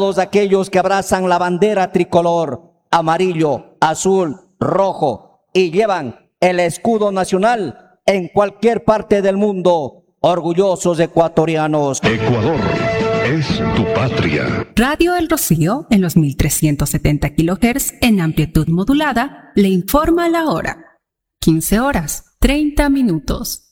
Todos aquellos que abrazan la bandera tricolor, amarillo, azul, rojo y llevan el escudo nacional en cualquier parte del mundo, orgullosos ecuatorianos. Ecuador es tu patria. Radio El Rocío, en los 1370 kHz en amplitud modulada, le informa la hora. 15 horas, 30 minutos.